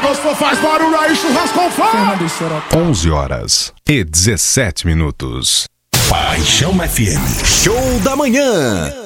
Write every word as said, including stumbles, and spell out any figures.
gostou, faz barulho aí, churrasco fora. onze horas e dezessete minutos. Paixão F M. Show da manhã.